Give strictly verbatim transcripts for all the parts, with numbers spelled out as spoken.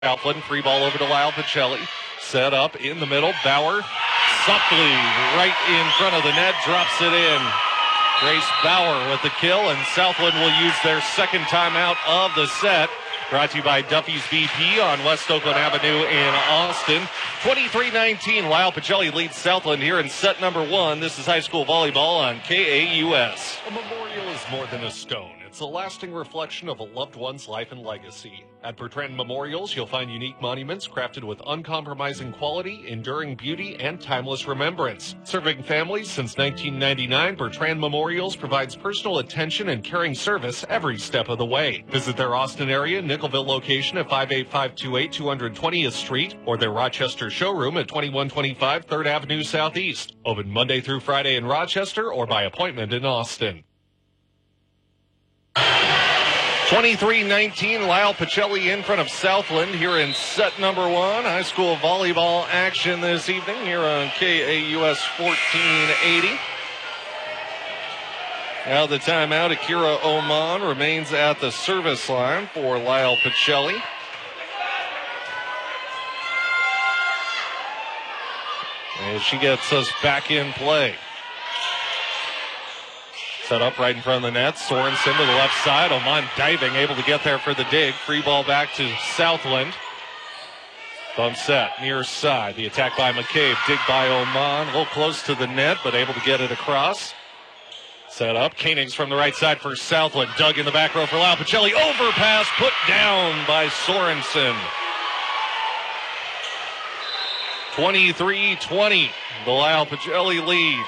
Southland. Free ball over to Lyle Pacelli. Set up in the middle. Bauer subtly right in front of the net. Drops it in. Grace Bauer with the kill, and Southland will use their second timeout of the set. Brought to you by Duffy's B P on West Oakland Avenue in Austin. twenty-three nineteen, Lyle Pacelli leads Southland here in set number one. This is high school volleyball on K A U S. A memorial is more than a stone. It's a lasting reflection of a loved one's life and legacy. At Bertrand Memorials, you'll find unique monuments crafted with uncompromising quality, enduring beauty, and timeless remembrance. Serving families since nineteen ninety-nine, Bertrand Memorials provides personal attention and caring service every step of the way. Visit their Austin area, Nickelville location at five eight five two eight two hundred twentieth Street or their Rochester showroom at twenty-one twenty-five third Avenue Southeast. Open Monday through Friday in Rochester or by appointment in Austin. twenty-three nineteen, Lyle Pacelli in front of Southland here in set number one. High school volleyball action this evening here on K A U S fourteen eighty. Now the timeout, Akira Oman remains at the service line for Lyle Pacelli. And she gets us back in play. Set up right in front of the net. Sorensen to the left side. Oman diving, able to get there for the dig. Free ball back to Southland. Bump set, near side. The attack by McCabe. Dig by Oman. A little close to the net, but able to get it across. Set up. Koenigs from the right side for Southland. Dug in the back row for Lyle Pacelli. Overpass put down by Sorensen. twenty-three twenty. The Lyle Pacelli lead.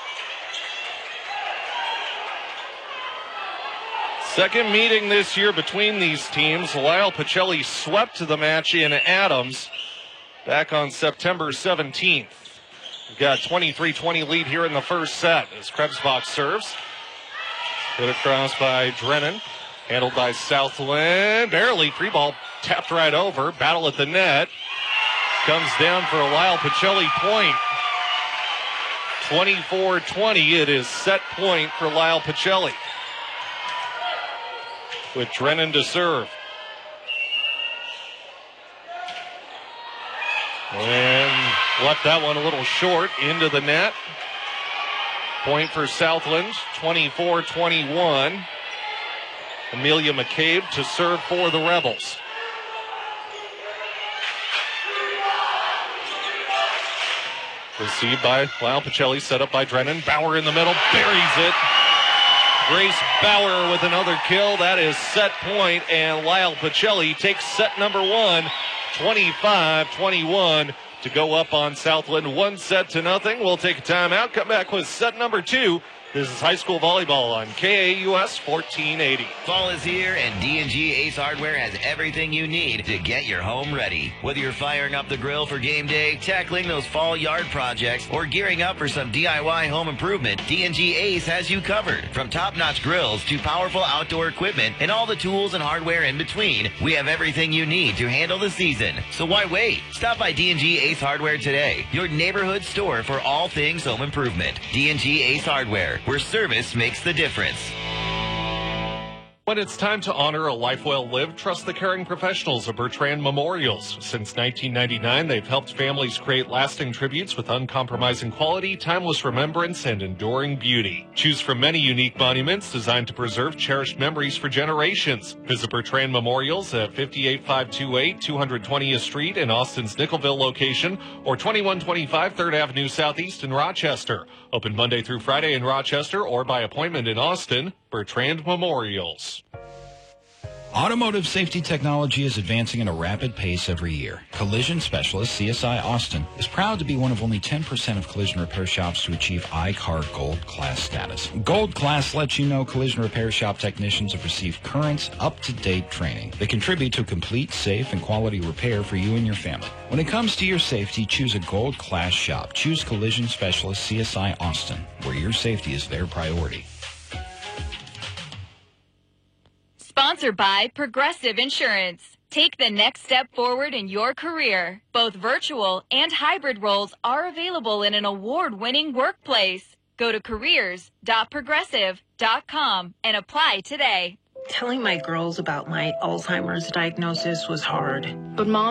Second meeting this year between these teams. Lyle Pacelli swept the match in Adams back on September seventeenth. We've got twenty-three twenty lead here in the first set as Krebsbach serves. Put across by Drennan. Handled by Southland. Barely. Free ball tapped right over. Battle at the net. Comes down for a Lyle Pacelli point. twenty-four twenty. It is set point for Lyle Pacelli. With Drennan to serve. And left that one a little short into the net. Point for Southland, twenty-four twenty-one. Amelia McCabe to serve for the Rebels. Received by Lyle Pacelli, set up by Drennan. Bauer in the middle, buries it. Grace Bauer with another kill. That is set point, and Lyle Pacelli takes set number one, twenty-five twenty-one, to go up on Southland. One set to nothing. We'll take a timeout. Come back with set number two. This is high school volleyball on K A U S fourteen eighty. Fall is here, and D and G Ace Hardware has everything you need to get your home ready. Whether you're firing up the grill for game day, tackling those fall yard projects, or gearing up for some D I Y home improvement, D and G Ace has you covered. From top-notch grills to powerful outdoor equipment and all the tools and hardware in between, we have everything you need to handle the season. So why wait? Stop by D and G Ace Hardware today, your neighborhood store for all things home improvement. D and G Ace Hardware, where service makes the difference. When it's time to honor a life well lived, trust the caring professionals of Bertrand Memorials. Since nineteen ninety-nine, they've helped families create lasting tributes with uncompromising quality, timeless remembrance, and enduring beauty. Choose from many unique monuments designed to preserve cherished memories for generations. Visit Bertrand Memorials at five eight five two eight two hundred twentieth Street in Austin's Nickelville location or twenty-one twenty-five third Avenue Southeast in Rochester. Open Monday through Friday in Rochester or by appointment in Austin. Bertrand Memorials. Automotive safety technology is advancing at a rapid pace every year. Collision Specialist C S I Austin is proud to be one of only ten percent of collision repair shops to achieve I C A R Gold Class status. Gold Class lets you know collision repair shop technicians have received current, up-to-date training. They contribute to complete, safe, and quality repair for you and your family. When it comes to your safety, choose a Gold Class shop. Choose Collision Specialist C S I Austin, where your safety is their priority. Sponsored by Progressive Insurance. Take the next step forward in your career. Both virtual and hybrid roles are available in an award-winning workplace. Go to careers dot progressive dot com and apply today. Telling my girls about my Alzheimer's diagnosis was hard. But Mom